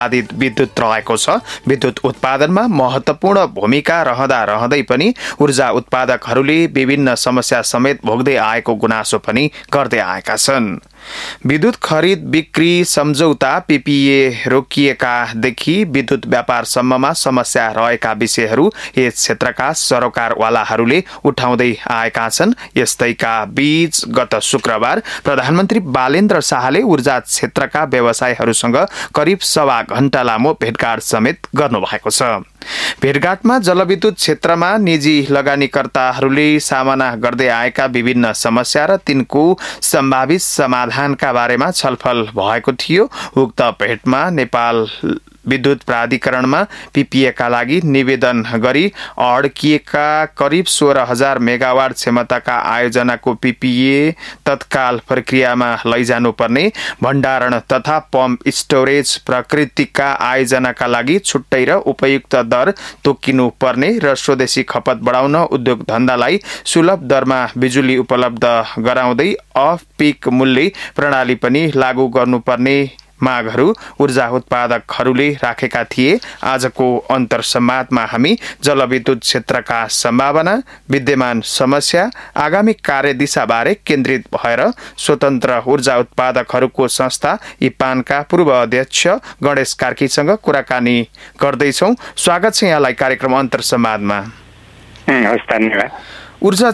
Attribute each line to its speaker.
Speaker 1: आदित विद्युत रहेको छ। विद्युत उत्पादनमा महत्त्वपूर्ण भूमिका रहँदै पनि ऊर्जा उत्पादकहरूले विभिन्न समस्या समेत भोग्दै आएको गुनासो पनि गर्दै आएका छन्। विद्युत खरिद बिक्री सम्झौता PPA रोकिएकादेखि विद्युत व्यापारसम्ममा समस्या रहेका विषयहरू यस क्षेत्रका सरोकारवालाहरूले उठाउँदै आएका छन्। यस्तैका बीच गत शुक्रबार प्रधानमन्त्री बालेन्द्र शाहले ऊर्जा क्षेत्रका व्यवसायीहरूसँग करिब सवा घण्टा लामो भेटघाट समेत गर्नुभएको छ। भेटघाटमा जलविद्युत क्षेत्रमा निजी लगानीकर्ताहरूले सामना गर्दै आएका विभिन्न समस्या र तिनको सम्भावित समाधानका बारेमा छलफल भएको थियो। उक्त भेटमा नेपाल विद्युत प्राधिकरणमा PPA का लागि निवेदन गरी अड्किएका करिब 16,000 मेगावाट क्षमताका आयोजनाको PPA तत्काल प्रक्रियामा लैजानुपर्ने, भण्डारण तथा पम्प स्टोरेज प्रकृतिका आयोजनाका लागि छुट्टै र उपयुक्त दर तोकिनु पर्ने र स्वदेशी खपत बढाउन उद्योग धन्दालाई सुलभ दरमा बिजुली उपलब्ध गराउँदै अफ पिक मूल्य प्रणाली पनि लागू गर्नुपर्ने मागहरू ऊर्जा उत्पादकहरूले राखेका थिए। आजको अन्तर्संवादमा हामी जलविद्युत क्षेत्रका सम्भावना, विद्यमान समस्या, आगामी कार्यदिशाबारे केन्द्रित भएर स्वतन्त्र ऊर्जा उत्पादकहरूको संस्था इपानका पूर्व अध्यक्ष गणेश कार्कीसँग कुराकानी गर्दैछौँ। स्वागत छ यहाँलाई कार्यक्रम अन्तर्संवादमा।
Speaker 2: हस्, धन्यवाद।
Speaker 1: ऊर्जा